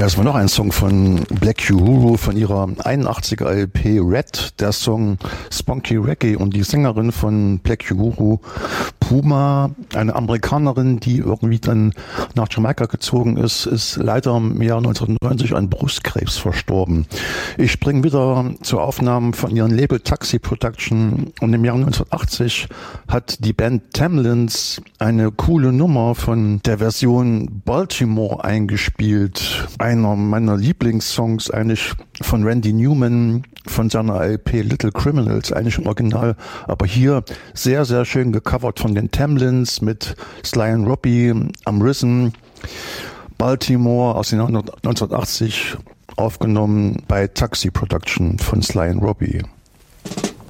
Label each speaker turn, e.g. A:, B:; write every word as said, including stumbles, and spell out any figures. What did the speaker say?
A: Das war noch ein Song von Black Uhuru von ihrer einundachtziger L P Red, der Song Spunky Reggae, und die Sängerin von Black Uhuru, Puma, eine Amerikanerin, die irgendwie dann nach Jamaika gezogen ist, ist leider im Jahr neunzehnhundertneunzig an Brustkrebs verstorben. Ich springe wieder zu Aufnahmen von ihrem Label Taxi Production, und im Jahr neunzehnhundertachtzig hat die Band Tamlins eine coole Nummer von der Version Baltimore eingespielt. Einer meiner Lieblingssongs eigentlich von Randy Newman von seiner L P Little Criminals, eigentlich im Original, aber hier sehr, sehr schön gecovert von den Tamlins mit Sly and Robbie am Rhythm. Baltimore aus den neunzehnhundertachtzig aufgenommen bei Taxi Production von Sly and Robbie.